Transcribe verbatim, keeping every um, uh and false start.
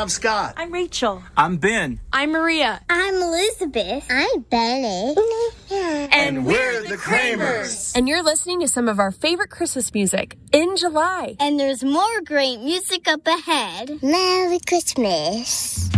I'm Scott. I'm Rachel. I'm Ben. I'm Maria. I'm Elizabeth. I'm Benny. And, and we're the Kramers. And you're listening to some of our favorite Christmas music in July. And there's more great music up ahead. Merry Christmas.